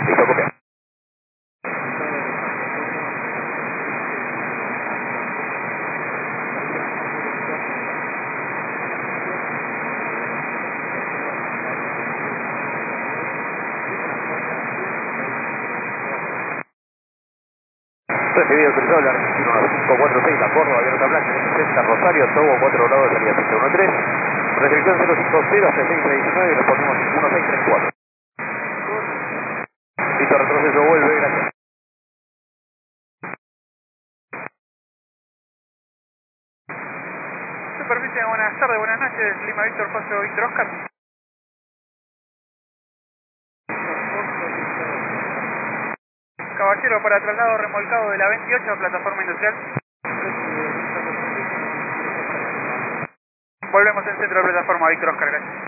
Listo, copia. Recibido autorizado la Argentina 1546, la Córdoba, Abierta Blanca, 60 Rosario, Togo 4 grados, salida 713. Restricción 050 hasta 619 y respondemos 1634. Listo, retroceso, vuelve, gracias. Superficie, buenas tardes, buenas noches, Lima Víctor, José Víctor Oscar. Caballero, para traslado remolcado de la 28 a plataforma industrial. Volvemos en centro de plataforma, Víctor Oscar, gracias.